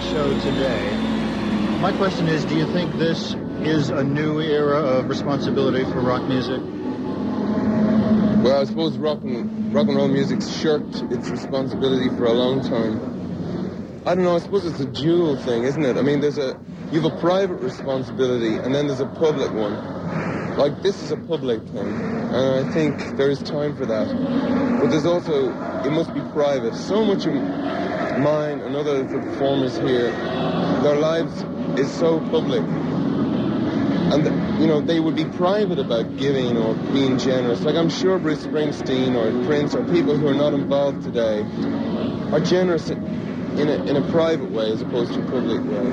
show today. My question is, do you think this is a new era of responsibility for rock music? Well, I suppose rock and roll music's shirked its responsibility for a long time. I don't know, I suppose it's a dual thing, isn't it? I mean, you have a private responsibility and then there's a public one. Like, this is a public thing, and I think there is time for that. But there's also, it must be private. So much of mine and other of the performers here, their lives is so public. And, they would be private about giving or being generous. Like, I'm sure Bruce Springsteen or Prince or people who are not involved today are generous in a private way as opposed to a public way.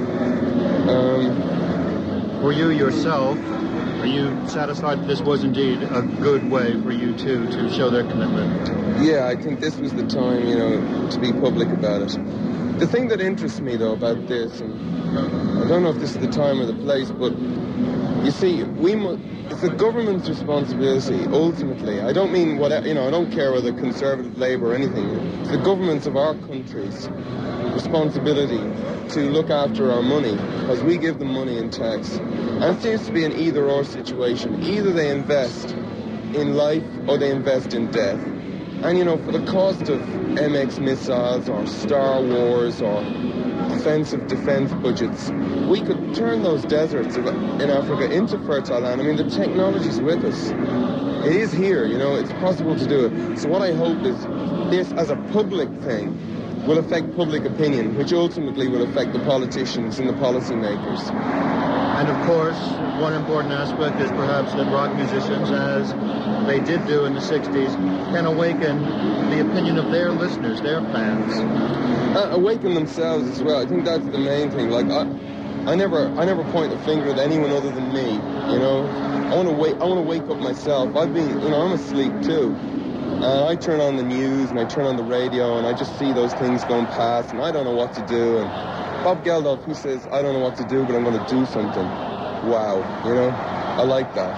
For you yourself, are you satisfied that this was indeed a good way for you two to show their commitment? Yeah, I think this was the time, to be public about it. The thing that interests me, though, about this, and I don't know if this is the time or the place, but you see, it's the government's responsibility, ultimately. I don't mean I don't care whether Conservative, Labour or anything. It's the governments of our countries' responsibility to look after our money, because we give them money in tax. And it seems to be an either-or situation. Either they invest in life or they invest in death. And, for the cost of MX missiles or Star Wars or offensive defense budgets, we could turn those deserts in Africa into fertile land. I mean, the technology's with us. It is here, it's possible to do it. So what I hope is this, as a public thing, will affect public opinion, which ultimately will affect the politicians and the policymakers. And of course, one important aspect is perhaps that rock musicians, as they did do in the 60s, can awaken the opinion of their listeners, their fans. Awaken themselves as well. I think that's the main thing. Like, I never point a finger at anyone other than me, I want to wake up myself. I'm asleep too. And I turn on the news and I turn on the radio and I just see those things going past and I don't know what to do. And Bob Geldof, he says, I don't know what to do, but I'm going to do something. Wow, I like that.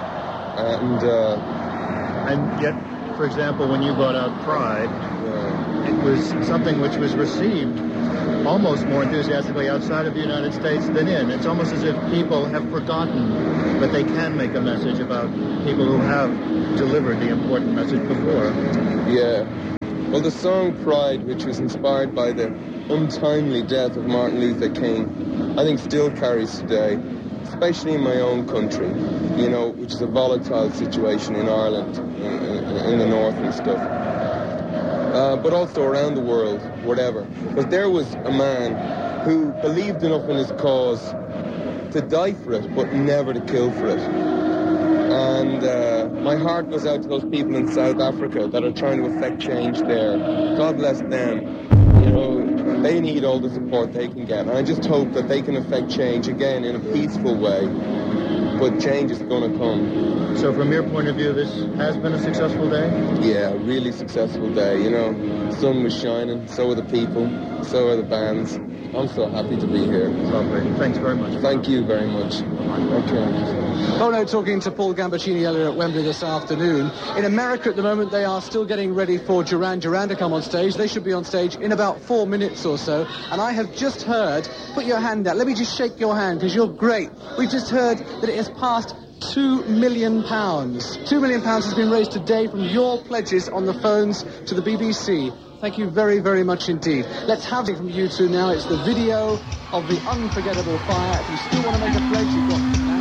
And yet, for example, when you brought out Pride, it was something which was received almost more enthusiastically outside of the United States than in. It's almost as if people have forgotten that they can make a message about people who have delivered the important message before. Yeah. Well, the song Pride, which was inspired by the untimely death of Martin Luther King, I think still carries today, especially in my own country, which is a volatile situation in Ireland, in the north and stuff. But also around the world, whatever. But there was a man who believed enough in his cause to die for it, but never to kill for it. And my heart goes out to those people in South Africa that are trying to affect change there. God bless them. They need all the support they can get. And I just hope that they can affect change again in a peaceful way. But change is going to come. So from your point of view, this has been a successful day? Yeah, a really successful day. The sun was shining, so were the people, so are the bands. I'm so happy to be here. Lovely. Thanks very much. Thank you very much. Okay. Bono talking to Paul Gambaccini earlier at Wembley this afternoon. In America at the moment, they are still getting ready for Duran Duran to come on stage. They should be on stage in about 4 minutes or so. And I have just heard, put your hand out, let me just shake your hand because you're great. We've just heard that it has passed £2 million. £2 million has been raised today from your pledges on the phones to the BBC. Thank you very, very much indeed. Let's have it from you two now. It's the video of the unforgettable fire. If you still want to make a pledge, you've got...